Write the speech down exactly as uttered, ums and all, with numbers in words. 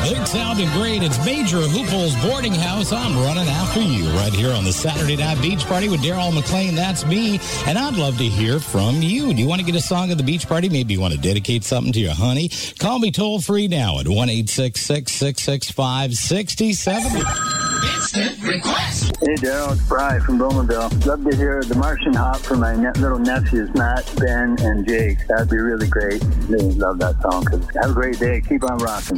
Big sounding great. It's Major Hoople's Boarding House. I'm running after you right here on the Saturday Night Beach Party with Daryl McLean. That's me. And I'd love to hear from you. Do you want to get a song at the beach party? Maybe you want to dedicate something to your honey? Call me toll free now at one eight six six, six six five, six zero seven zero. Instant request. Hey, Daryl, it's Bry from Bowmanville. Love to hear the Martian Hop for my ne- little nephews, Matt, Ben, and Jake. That'd be really great. They love that song. Have a great day. Keep on rocking.